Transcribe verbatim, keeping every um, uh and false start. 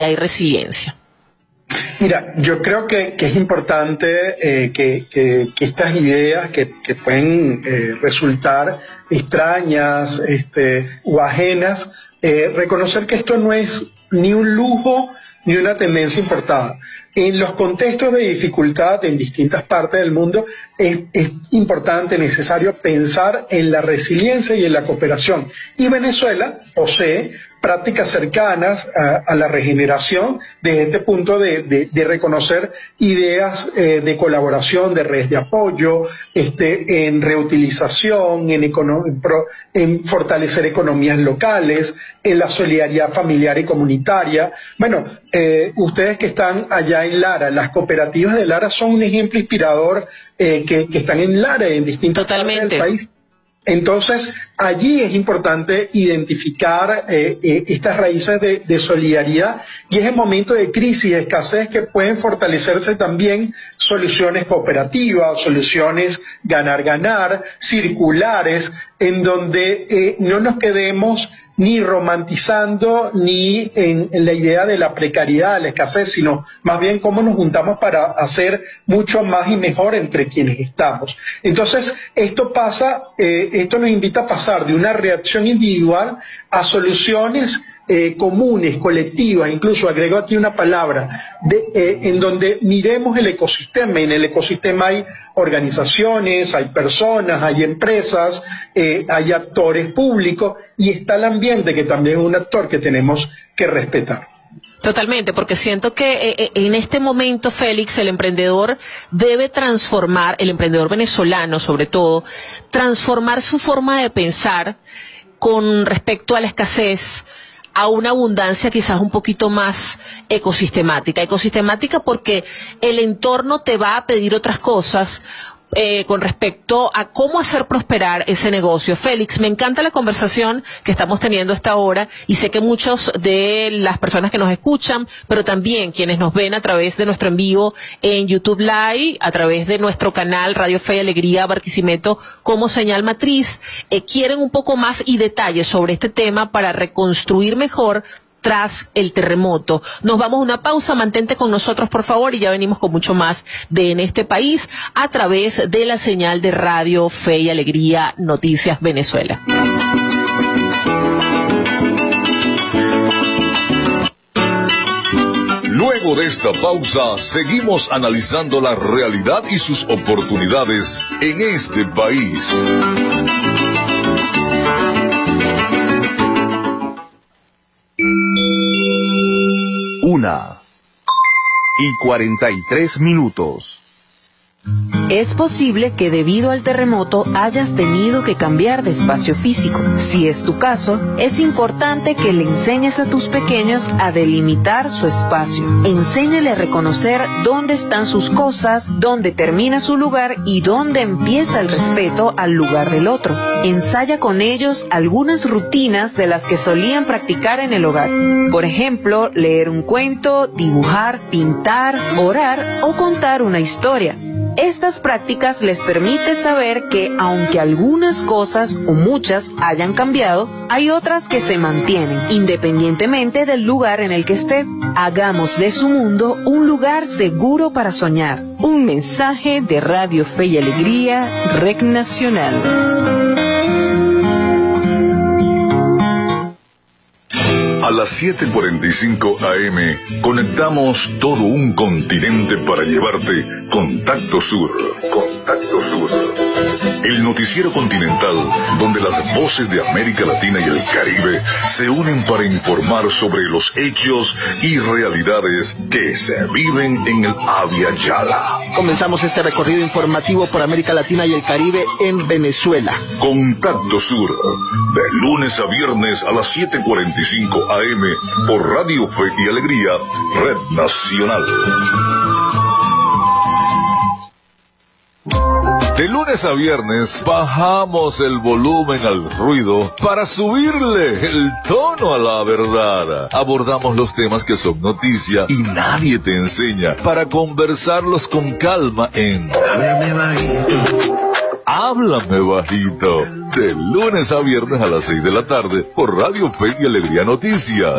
hay resiliencia. Mira, yo creo que, que es importante eh, que, que, que estas ideas que, que pueden eh, resultar extrañas este, o ajenas, eh, reconocer que esto no es ni un lujo ni una tendencia importada. En los contextos de dificultad en distintas partes del mundo es, es importante, necesario pensar en la resiliencia y en la cooperación. Y Venezuela posee prácticas cercanas a, a la regeneración desde este punto de, de, de reconocer ideas eh, de colaboración, de redes de apoyo, este, en reutilización, en, econo- en, pro, en fortalecer economías locales, en la solidaridad familiar y comunitaria. Bueno, eh, ustedes que están allá en Lara, las cooperativas de Lara son un ejemplo inspirador eh, que, que están en Lara, en distintas Totalmente. partes del país. Entonces, allí es importante identificar eh, eh, estas raíces de, de solidaridad, y es en momentos de crisis, de escasez, que pueden fortalecerse también soluciones cooperativas, soluciones ganar-ganar, circulares, en donde eh, no nos quedemos ni romantizando ni en, en la idea de la precariedad, de la escasez, sino más bien cómo nos juntamos para hacer mucho más y mejor entre quienes estamos. Entonces, esto pasa, eh, esto nos invita a pasar de una reacción individual a soluciones eh, comunes, colectivas, incluso agrego aquí una palabra, de, eh, en donde miremos el ecosistema. En el ecosistema hay organizaciones, hay personas, hay empresas, eh, hay actores públicos, y está el ambiente, que también es un actor que tenemos que respetar. Totalmente, porque siento que eh, en este momento, Félix, el emprendedor debe transformar, el emprendedor venezolano sobre todo, transformar su forma de pensar con respecto a la escasez, a una abundancia quizás un poquito más ecosistemática. Ecosistemática porque el entorno te va a pedir otras cosas eh, con respecto a cómo hacer prosperar ese negocio. Félix, me encanta la conversación que estamos teniendo hasta ahora, y sé que muchos de las personas que nos escuchan, pero también quienes nos ven a través de nuestro en vivo en YouTube Live, a través de nuestro canal Radio Fe y Alegría Barquisimeto como señal matriz, eh, quieren un poco más y detalles sobre este tema para reconstruir mejor tras el terremoto. Nos vamos a una pausa, mantente con nosotros por favor, y ya venimos con mucho más de En este país a través de la señal de Radio Fe y Alegría Noticias Venezuela. Luego de esta pausa, seguimos analizando la realidad y sus oportunidades en este país. Una y cuarenta y tres minutos. Es posible que debido al terremoto hayas tenido que cambiar de espacio físico. Si es tu caso, es importante que le enseñes a tus pequeños a delimitar su espacio. Enséñale a reconocer dónde están sus cosas, dónde termina su lugar y dónde empieza el respeto al lugar del otro. Ensaya con ellos algunas rutinas de las que solían practicar en el hogar. Por ejemplo, leer un cuento, dibujar, pintar, orar o contar una historia. Estas prácticas les permiten saber que, aunque algunas cosas o muchas hayan cambiado, hay otras que se mantienen, independientemente del lugar en el que esté. Hagamos de su mundo un lugar seguro para soñar. Un mensaje de Radio Fe y Alegría, Red Nacional. A las siete cuarenta y cinco A M conectamos todo un continente para llevarte Contacto Sur. Contacto Sur. El noticiero continental donde las voces de América Latina y el Caribe se unen para informar sobre los hechos y realidades que se viven en el Abya Yala. Comenzamos este recorrido informativo por América Latina y el Caribe en Venezuela. Contacto Sur, de lunes a viernes a las siete cuarenta y cinco A M por Radio Fe y Alegría, Red Nacional. De lunes a viernes bajamos el volumen al ruido para subirle el tono a la verdad. Abordamos los temas que son noticia y nadie te enseña, para conversarlos con calma en Háblame Bajito. Háblame Bajito. De lunes a viernes a las seis de la tarde por Radio Fe y Alegría Noticias.